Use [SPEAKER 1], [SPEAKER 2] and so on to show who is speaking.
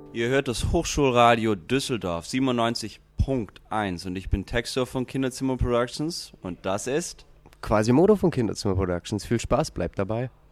[SPEAKER 1] Ihr hört das Hochschulradio Düsseldorf 97.1 und ich bin Textor von Kinderzimmer Productions und das ist
[SPEAKER 2] Quasimodo von Kinderzimmer Productions. Viel Spaß, bleibt dabei.